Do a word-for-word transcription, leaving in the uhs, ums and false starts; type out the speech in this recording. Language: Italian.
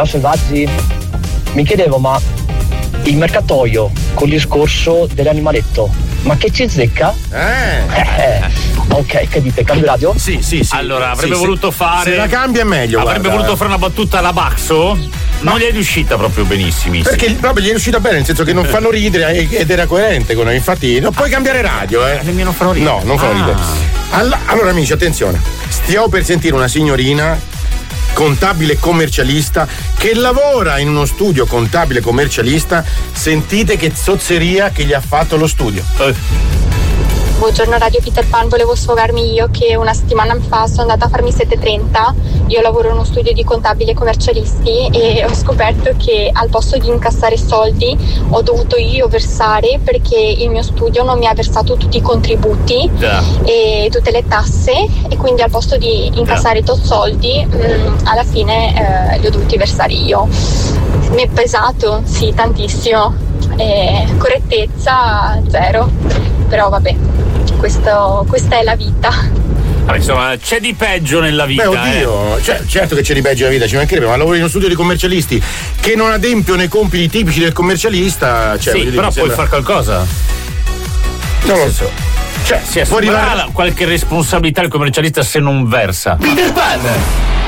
Ciao Selvaggi, mi chiedevo, ma il mercatoio con il discorso dell'animaletto, ma che ci zecca? Eh. eh. Ok, che dite? Cambio radio? Sì, sì, sì. Allora, avrebbe sì, voluto sì. fare. Se la cambia è meglio. Avrebbe guarda. voluto fare una battuta alla Baxo. Non gli è riuscita proprio benissimo. Perché proprio gli è riuscita bene, nel senso che non fanno ridere ed era coerente con noi. Infatti, non puoi cambiare radio, eh. Le mie non fanno ridere. No, non fanno ah. ridere. All- allora, amici, attenzione. Stiamo per sentire una signorina contabile commercialista che lavora in uno studio contabile commercialista. Sentite che zozzeria che gli ha fatto lo studio. Eh. Buongiorno Radio Peter Pan, volevo sfogarmi io che una settimana fa sono andata a farmi sette e trenta, io lavoro in uno studio di contabili e commercialisti e ho scoperto che al posto di incassare soldi ho dovuto io versare, perché il mio studio non mi ha versato tutti i contributi yeah. e tutte le tasse, e quindi al posto di incassare yeah. tot soldi mh, alla fine eh, li ho dovuti versare io. Mi è pesato, sì, tantissimo, e correttezza zero, però vabbè. Questo, questa è la vita. Allora, insomma, c'è di peggio nella vita. Beh, oddio, eh. cioè, certo che c'è di peggio nella vita, ci mancherebbe, ma lavori in uno studio di commercialisti che non adempiono i compiti tipici del commercialista. Cioè, sì, però puoi sembra... fare qualcosa. Non lo so. Cioè, si assumerà arrivare... qualche responsabilità il commercialista se non versa. Peter Pan!